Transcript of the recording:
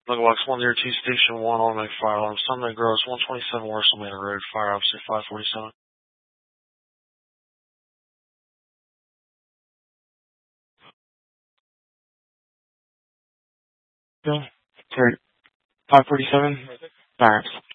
Box 102, Station 1, automatic fire alarm. Sunday Gross, 127 WrestleMania Road, fire officer 547. Bill, 547, Barracks.